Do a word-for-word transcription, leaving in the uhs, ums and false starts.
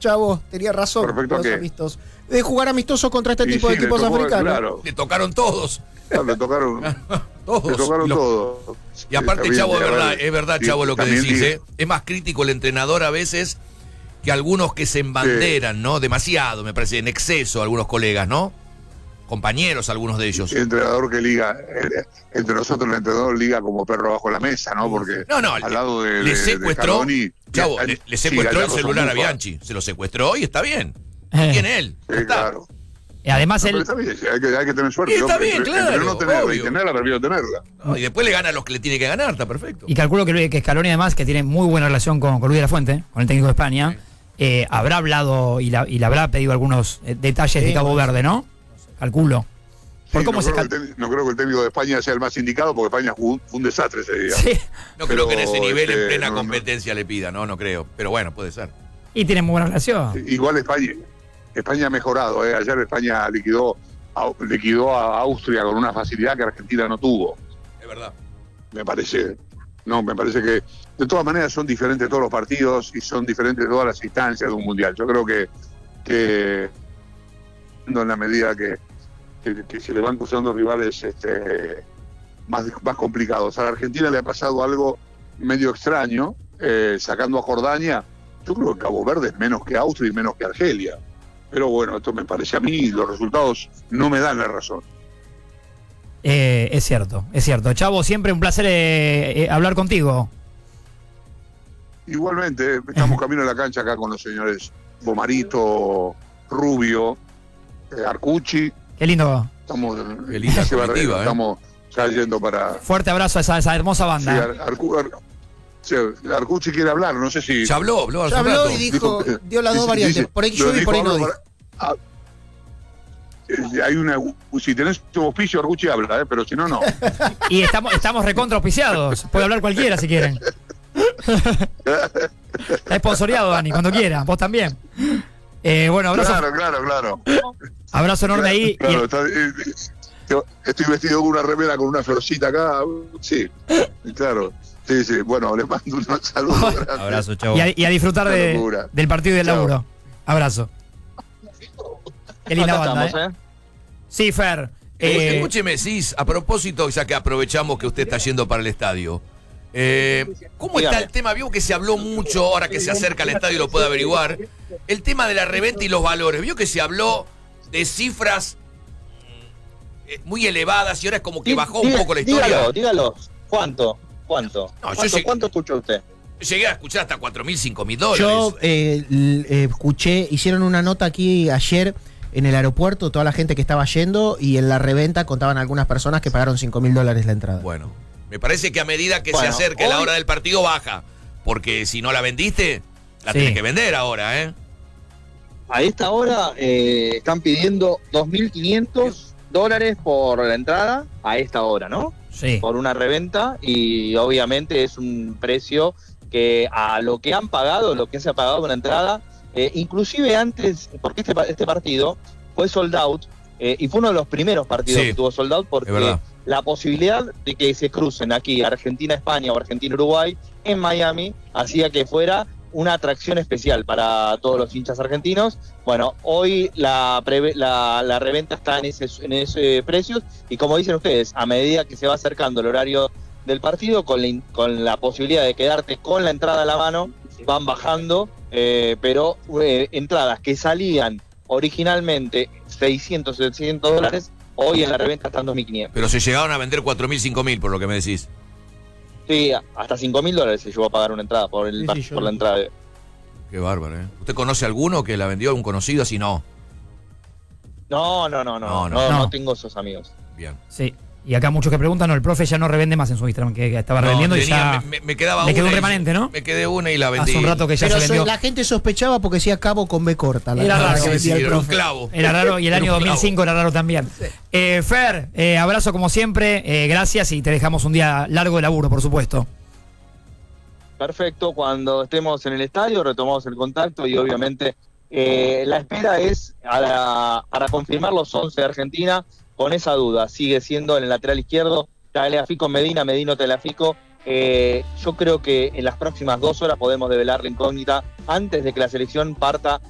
Chavo, tenía razón. ¿Respecto los a qué? amistosos. De jugar amistosos contra este Y tipo sí, de le equipos tocó, africanos. claro. Le tocaron todos. Claro, le tocaron, Todos. le tocaron Los- todo. Y aparte, También, Chavo, es a ver, verdad, es verdad, sí, Chavo, lo que también decís, digo- ¿eh? Es más crítico el entrenador a veces que algunos que se embanderan, ¿no? Demasiado, me parece, en exceso, algunos colegas, ¿no? Compañeros, algunos de ellos. El entrenador que liga, eh, entre nosotros el entrenador liga como perro bajo la mesa, ¿no? Porque No, no, al lado de, le de- secuestró, de Scaloni, Chavo, y- le, le sí, secuestró el Gallardo celular a son mufa. Bianchi. Se lo secuestró y está bien. Eh. Tiene él. ya Sí, está. claro. Y además No, él, pero está bien, sí, hay, que, hay que tener suerte. Y está ¿no? bien, Entre- claro, entre no tenerla obvio. y tenerla, prefiero tenerla. No, y después le gana a los que le tiene que ganar, está perfecto. y calculo que, que Scaloni además, que tiene muy buena relación con, con Luis de la Fuente, con el técnico de España, eh, habrá hablado y, la, y le habrá pedido algunos eh, detalles Sí, de Cabo bueno. Verde, ¿no? Calculo. Por Sí, cómo no, se creo cal- que el técnico- no creo que el técnico de España sea el más indicado, porque España jugó- fue un desastre ese día. Sí. No creo que en ese Pero, nivel, en este, plena no, no. competencia, le pida, no, no creo. Pero bueno, puede ser. Y tiene muy buena relación. Igual España, España ha mejorado. ¿eh? Ayer España liquidó a, liquidó a Austria con una facilidad que Argentina no tuvo. Es verdad. Me parece. No, me parece que de todas maneras son diferentes todos los partidos y son diferentes todas las instancias de un mundial. Yo creo que, que en la medida que, que, que se le van cruzando rivales este, más, más complicados. A la Argentina le ha pasado algo medio extraño, eh, sacando a Jordania. Yo creo que Cabo Verde es menos que Austria y menos que Argelia. Pero bueno, esto me parece a mí, y los resultados no me dan la razón. Eh, es cierto, es cierto. Chavo, siempre un placer eh, eh, hablar contigo. Igualmente, estamos camino a la cancha acá con los señores Bomarito, Rubio, eh, Arcucci. Qué lindo. Estamos, Qué linda se va- comitiva, ¿eh? estamos ya yendo para... Fuerte abrazo a esa, esa hermosa Sí, banda. Ar- Arcu- Ar- sí, Arcucci quiere hablar, no sé si... Ya habló, habló hace Ya un habló rato. y dijo, Dijo- dio las dos dice- variantes. dice- Por ahí lo yo y dijo, por ahí no hablo dijo. para- ah, eh, hay una... Si tenés tu oficio, Arcucci habla, eh, pero si no, no. Y estamos, estamos recontra auspiciados. Puede hablar cualquiera si quieren. Está esponsoreado, Dani, cuando quiera. Vos también. Eh, bueno, abrazo, Claro, claro, claro. abrazo enorme ahí. Claro, Y- está- eh, yo estoy vestido con una remera con una florcita acá. Sí, claro. Sí, sí. Bueno, les mando un saludo grande. Abrazo, Chavo. Y a, y a disfrutar Qué de- locura. del partido y del Chao. laburo. Abrazo. Qué linda Acá banda, estamos, ¿eh? ¿eh? Sí, Fer. Eh, eh, escúcheme, Cis, a propósito, ya que aprovechamos que usted está yendo para el estadio. Eh, ¿Cómo está Dígame. el tema? Vio que se habló mucho, ahora que se acerca al estadio y lo puede averiguar. El tema de la reventa y los valores. Vio que se habló de cifras mm, eh, muy elevadas y ahora es como que Dí- bajó un diga- poco la historia. Dígalo, dígalo. ¿Cuánto? ¿Cuánto? No, yo ¿Cuánto, sé- ¿Cuánto escuchó usted? Llegué a escuchar hasta cuatro mil, cinco mil dólares. Yo eh, l- eh, escuché, hicieron una nota aquí ayer en el aeropuerto, toda la gente que estaba yendo, y en la reventa contaban algunas personas que pagaron cinco mil dólares la entrada. Bueno, me parece que a medida que Bueno, se acerque la hoy- hora del partido baja. Porque si no la vendiste, la Sí. tenés que vender ahora, ¿eh? A esta hora eh, están pidiendo dos mil quinientos dólares por la entrada, a esta hora, ¿no? sí. Por una reventa, y obviamente es un precio que a lo que han pagado, lo que se ha pagado con la entrada, eh, inclusive antes, porque este, pa- este partido fue sold out, eh, y fue uno de los primeros partidos Sí, que tuvo sold out, es porque verdad. la posibilidad de que se crucen aquí Argentina-España o Argentina-Uruguay en Miami hacía que fuera una atracción especial para todos los hinchas argentinos. Bueno, hoy la, preve- la, la reventa está en ese, en ese precio, y como dicen ustedes, a medida que se va acercando el horario del partido, con la, in- con la posibilidad de quedarte con la entrada a la mano, van bajando, eh, pero eh, entradas que salían originalmente seiscientos, setecientos dólares, hoy en la reventa están dos mil quinientos. Pero se llegaron a vender cuatro mil, cinco mil, por lo que me decís. Sí, hasta cinco mil dólares se llevó a pagar una entrada por, el, Sí, par- sí, yo por lo- la entrada. Qué bárbaro, ¿eh? ¿Usted conoce alguno que la vendió, algún conocido? Así no. No, no, no, no, No, no, no. no, No. tengo esos amigos. Bien. Sí. Y acá muchos que preguntan, no, el profe ya no revende más en su Instagram, que, que estaba No, revendiendo y tenía- ya... me, me- me quedaba le quedó una un y- remanente, ¿no? Me quedé una y la vendí. Hace un rato que ya Pero se so- vendió. la gente sospechaba porque decía cabo con B corta. La Era verdad raro, que sí, vendía sí, el era un profe. clavo. Era raro y el Era año un dos mil cinco era raro también. Eh, Fer, eh, abrazo como siempre, eh, gracias y te dejamos un día largo de laburo, por supuesto. Perfecto, cuando estemos en el estadio retomamos el contacto, y obviamente eh, la espera es a la- para confirmar los once de Argentina. Con esa duda sigue siendo en el lateral izquierdo Tagliafico, Medina, Medino, Tagliafico. Eh, yo creo que en las próximas dos horas podemos develar la incógnita antes de que la selección parta